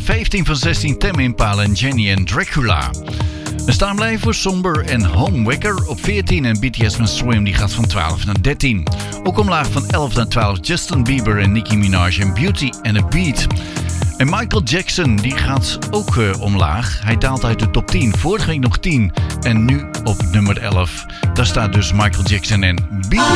15 van 16 Tame Impala en Jenny en Dracula. Een staan blijven voor Somber en Homewaker op 14 en BTS van Swim die gaat van 12 naar 13. Ook omlaag van 11 naar 12 Justin Bieber en Nicki Minaj en Beauty and a Beat. En Michael Jackson die gaat ook omlaag. Hij daalt uit de top 10. Vorige week nog 10 en nu op nummer 11. Daar staat dus Michael Jackson en BTS.